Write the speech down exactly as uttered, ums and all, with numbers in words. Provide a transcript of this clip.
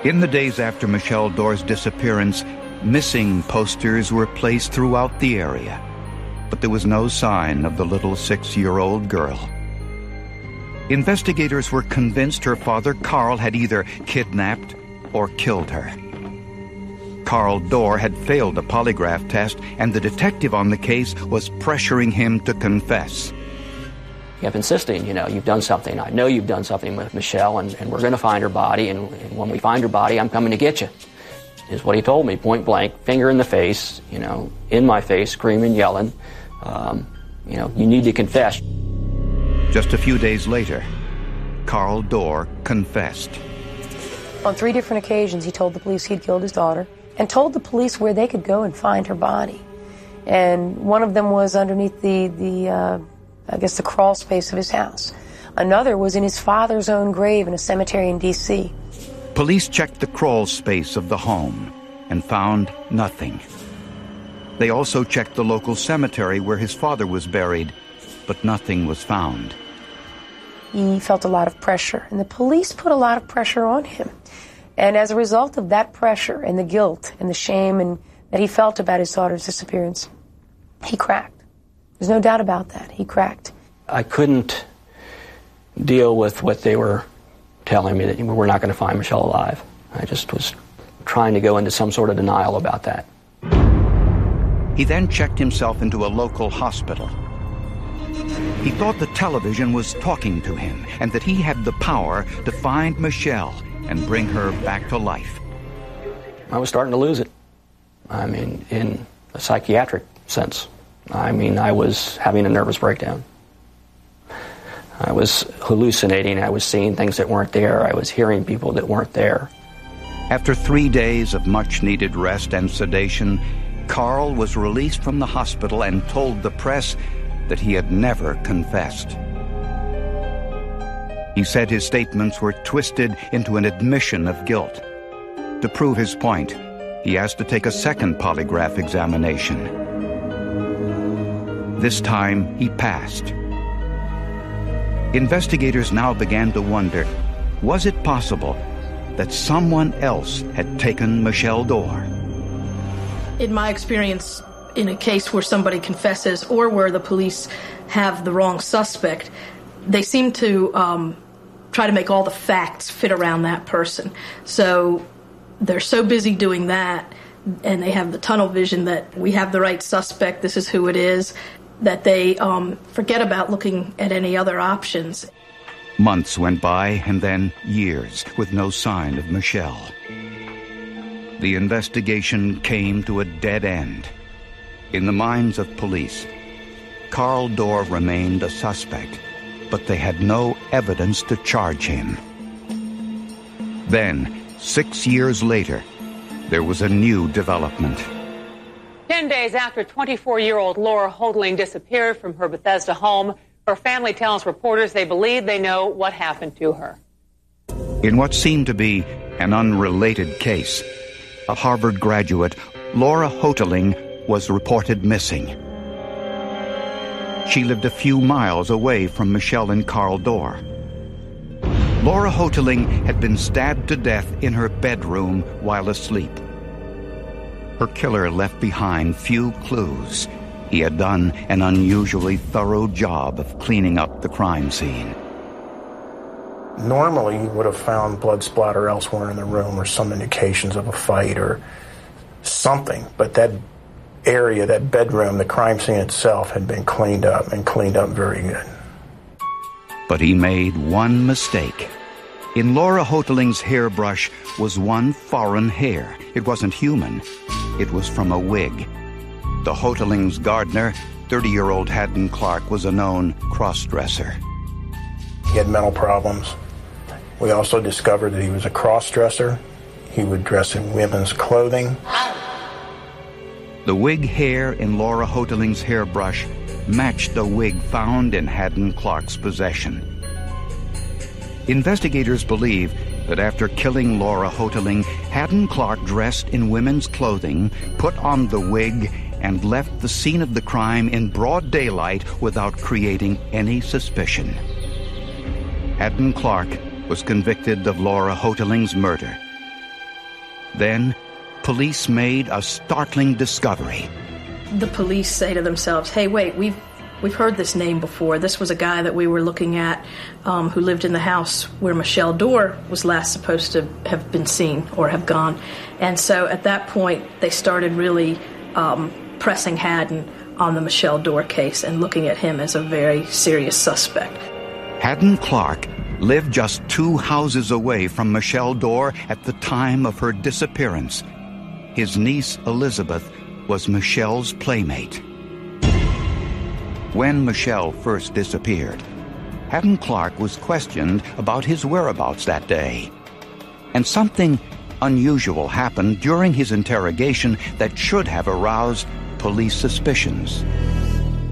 In the days after Michelle Dorr's disappearance, missing posters were placed throughout the area, but there was no sign of the little six-year-old girl. Investigators were convinced her father, Carl, had either kidnapped or killed her. Carl Dorr had failed a polygraph test, and the detective on the case was pressuring him to confess. He kept insisting, you know, you've done something. I know you've done something with Michelle, and, and we're going to find her body, and, and when we find her body, I'm coming to get you, is what he told me, point blank, finger in the face, you know, in my face, screaming, yelling, um, you know, you need to confess. Just a few days later, Carl Dorr confessed. On three different occasions, he told the police he'd killed his daughter and told the police where they could go and find her body. And one of them was underneath the, the uh, I guess, the crawl space of his house. Another was in his father's own grave in a cemetery in D C Police checked the crawl space of the home and found nothing. They also checked the local cemetery where his father was buried, but nothing was found. He felt a lot of pressure, and the police put a lot of pressure on him. And as a result of that pressure and the guilt and the shame and that he felt about his daughter's disappearance, he cracked. There's no doubt about that. He cracked. I couldn't deal with what they were telling me, that we're not going to find Michelle alive. I just was trying to go into some sort of denial about that. He then checked himself into a local hospital. He thought the television was talking to him and that he had the power to find Michelle and bring her back to life. I was starting to lose it. I mean, in a psychiatric sense. I mean, I was having a nervous breakdown. I was hallucinating. I was seeing things that weren't there. I was hearing people that weren't there. After three days of much-needed rest and sedation, Carl was released from the hospital and told the press that he had never confessed. He said his statements were twisted into an admission of guilt. To prove his point, he asked to take a second polygraph examination. This time, he passed. Investigators now began to wonder, was it possible that someone else had taken Michelle Dorr? In my experience, in a case where somebody confesses or where the police have the wrong suspect, they seem to um, try to make all the facts fit around that person. So they're so busy doing that, and they have the tunnel vision that we have the right suspect, this is who it is, that they um, forget about looking at any other options. Months went by, and then years, with no sign of Michelle. The investigation came to a dead end. In the minds of police, Carl Dorr remained a suspect, but they had no evidence to charge him. Then, six years later, there was a new development. Ten days after twenty-four-year-old Laura Hoteling disappeared from her Bethesda home, her family tells reporters they believe they know what happened to her. In what seemed to be an unrelated case, a Harvard graduate, Laura Hoteling, was reported missing. She lived a few miles away from Michelle and Carl Dorr. Laura Hoteling had been stabbed to death in her bedroom while asleep. Her killer left behind few clues. He had done an unusually thorough job of cleaning up the crime scene. Normally, you would have found blood splatter elsewhere in the room or some indications of a fight or something, but that area, that bedroom, the crime scene itself had been cleaned up and cleaned up very good. But he made one mistake. In Laura Hoteling's hairbrush was one foreign hair. It wasn't human. It was from a wig. The Hoteling's gardener, thirty-year-old Haddon Clark, was a known cross-dresser. He had mental problems. We also discovered that he was a cross-dresser. He would dress in women's clothing. The wig hair in Laura Hoteling's hairbrush matched the wig found in Haddon Clark's possession. Investigators believe that after killing Laura Hoteling, Haddon Clark dressed in women's clothing, put on the wig, and left the scene of the crime in broad daylight without creating any suspicion. Haddon Clark was convicted of Laura Hoteling's murder. Then, police made a startling discovery. The police say to themselves, hey, wait, we've we've heard this name before. This was a guy that we were looking at um, who lived in the house where Michelle Dorr was last supposed to have been seen or have gone. And so at that point, they started really um, pressing Haddon on the Michelle Dorr case and looking at him as a very serious suspect. Haddon Clark lived just two houses away from Michelle Dorr at the time of her disappearance. His niece, Elizabeth, was Michelle's playmate. When Michelle first disappeared, Haddon Clark was questioned about his whereabouts that day. And something unusual happened during his interrogation that should have aroused police suspicions.